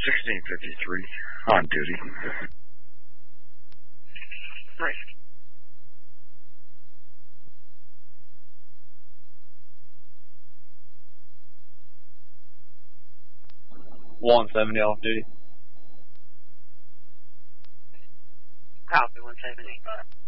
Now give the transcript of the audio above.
1653 on duty. Right. 170 off duty. Copy, 170.